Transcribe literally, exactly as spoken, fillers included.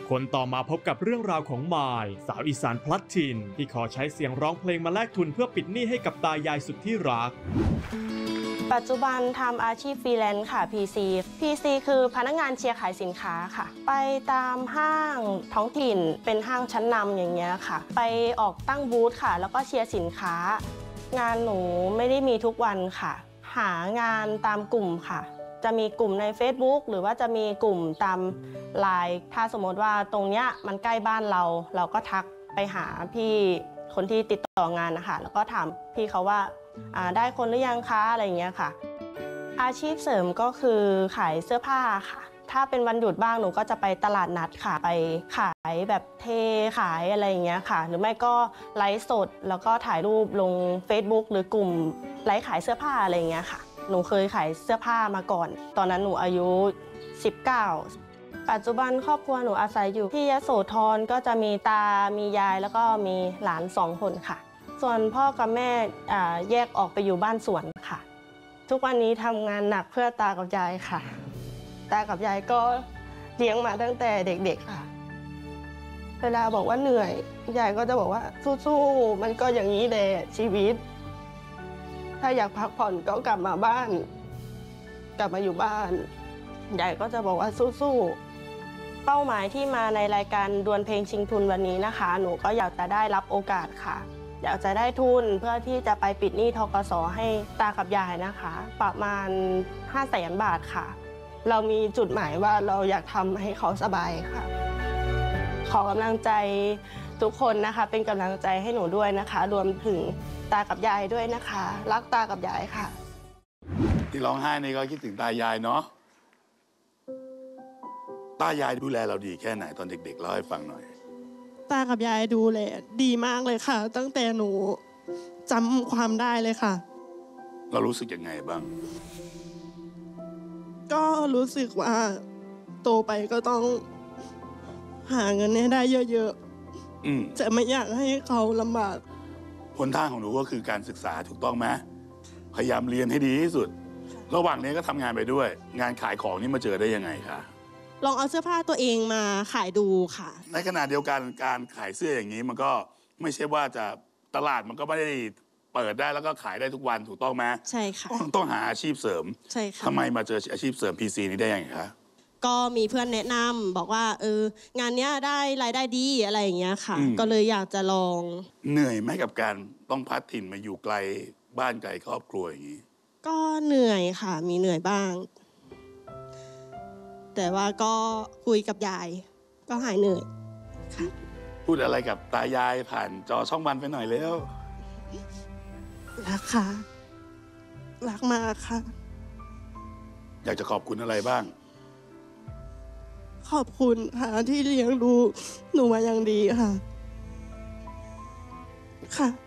คนต่อมาพบกับเรื่องราวของมายสาวอีสานพลัดถิ่นที่ขอใช้เสียงร้องเพลงมาแลกทุนเพื่อปิดหนี้ให้กับตายายสุดที่รักปัจจุบันทำอาชีพฟรีแลนซ์ค่ะ พี ซี พี ซี คือพนักงานเชียร์ขายสินค้าค่ะไปตามห้างท้องถิ่นเป็นห้างชั้นนำอย่างเงี้ยค่ะไปออกตั้งบูธค่ะแล้วก็เชียร์สินค้างานหนูไม่ได้มีทุกวันค่ะหางานตามกลุ่มค่ะจะมีกลุ่มใน Facebook หรือว่าจะมีกลุ่มตามไลน์ถ้าสมมติว่าตรงเนี้ยมันใกล้บ้านเราเราก็ทักไปหาพี่คนที่ติดต่องานนะคะแล้วก็ถามพี่เขาว่าได้คนหรือยังคะอะไรอย่างเงี้ยค่ะอาชีพเสริมก็คือขายเสื้อผ้าค่ะถ้าเป็นวันหยุดบ้างหนูก็จะไปตลาดนัดค่ะไปขายแบบเทขายอะไรอย่างเงี้ยค่ะหรือไม่ก็ไลฟ์สดแล้วก็ถ่ายรูปลง Facebook หรือกลุ่มไลฟ์ขายเสื้อผ้าอะไรอย่างเงี้ยค่ะหนูเคยขายเสื้อผ้ามาก่อนตอนนั้นหนูอายุสิบเก้าปัจจุบันครอบครัวหนูอาศัยอยู่ที่ยโสธรก็จะมีตามียายแล้วก็มีหลานสองคนค่ะส่วนพ่อกับแม่แยกออกไปอยู่บ้านสวนค่ะทุกวันนี้ทำงานหนักเพื่อตากับยายค่ะตากับยายก็เลี้ยงมาตั้งแต่เด็กๆค่ะเวลาบอกว่าเหนื่อยยายก็จะบอกว่าสู้ๆมันก็อย่างนี้แหละชีวิตถ้าอยากพักผ่อนก็กลับมาบ้านกลับมาอยู่บ้านยายก็จะบอกว่าสู้ๆเป้าหมายที่มาในรายการดวลเพลงชิงทุนวันนี้นะคะหนูก็อยากจะได้รับโอกาสค่ะอยากจะได้ทุนเพื่อที่จะไปปิดหนี้ธกส.ให้ตากับยายนะคะประมาณห้าแสนบาทค่ะเรามีจุดหมายว่าเราอยากทำให้เขาสบายค่ะขอกำลังใจทุกคนนะคะเป็นกำลังใจให้หนูด้วยนะคะรวมถึงตากับยายด้วยนะคะรักตากับยายค่ะที่ร้องไห้นี่ก็คิดถึงตายายเนาะตายายดูแลเราดีแค่ไหนตอนเด็กๆเล่าให้ฟังหน่อยตากับยายดูแลดีมากเลยค่ะตั้งแต่หนูจำความได้เลยค่ะเรารู้สึกยังไงบ้างก็รู้สึกว่าโตไปก็ต้องหาเงินให้ได้เยอะๆจะไม่อยากให้เขาลำบากหนทางของหนูก็คือการศึกษาถูกต้องไหมพยายามเรียนให้ดีที่สุดระหว่างนี้ก็ทำงานไปด้วยงานขายของนี่มาเจอได้ยังไงคะลองเอาเสื้อผ้าตัวเองมาขายดูค่ะในขณะเดียวกันการขายเสื้ออย่างนี้มันก็ไม่ใช่ว่าจะตลาดมันก็ไม่ได้เปิดได้แล้วก็ขายได้ทุกวันถูกต้องไหมใช่ค่ะต้องหาอาชีพเสริมใช่ค่ะทำไมมาเจออาชีพเสริม พี ซี นี้ได้ยังไงคะก็มีเพื่อนแนะนำบอกว่าเอองานนี้ได้รายได้ดีอะไรอย่างเงี้ยค่ะก็เลยอยากจะลองเหนื่อยไหมกับการต้องพัดถิ่นมาอยู่ไกลบ้านไกลครอบครัวอย่างนี้ก็เหนื่อยค่ะมีเหนื่อยบ้างแต่ว่าก็คุยกับยายก็หายเหนื่อยค่ะพูดอะไรกับตายายผ่านจอช่องวันไปหน่อยเร็วรักค่ะรักมากค่ะอยากจะขอบคุณอะไรบ้างขอบคุณค่ะที่เลี้ยงดูหนูมาอย่างดีค่ะค่ะ